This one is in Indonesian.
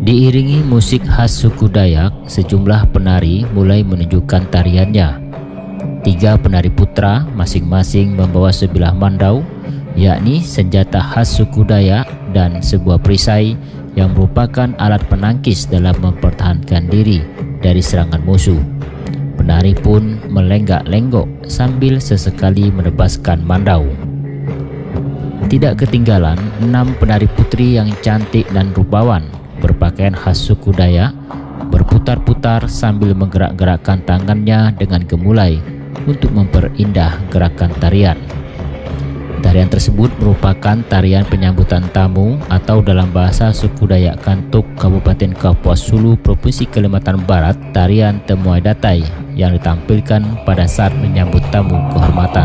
Diiringi musik khas suku Dayak, sejumlah penari mulai menunjukkan tariannya. 3 penari putra masing-masing membawa sebilah mandau, yakni senjata khas suku Dayak, dan sebuah perisai yang merupakan alat penangkis dalam mempertahankan diri dari serangan musuh. Penari pun melenggak-lenggok sambil sesekali menebaskan mandau. Tidak ketinggalan 6 penari putri yang cantik dan rupawan berpakaian khas suku Dayak berputar-putar sambil menggerak-gerakkan tangannya dengan gemulai untuk memperindah gerakan tarian. Tarian tersebut merupakan tarian penyambutan tamu atau dalam bahasa suku Dayak Kantuk Kabupaten Kapuas Hulu Provinsi Kalimantan Barat, tarian Temuai Datai yang ditampilkan pada saat menyambut tamu kehormatan.